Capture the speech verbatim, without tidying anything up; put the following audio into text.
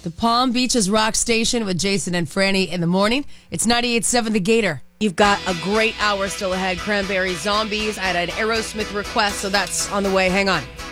The Palm Beaches Rock Station with Jason and Franny in the morning. It's ninety-eight point seven The Gator. You've got a great hour still ahead. Cranberry Zombies. I had an Aerosmith request, so that's on the way. Hang on.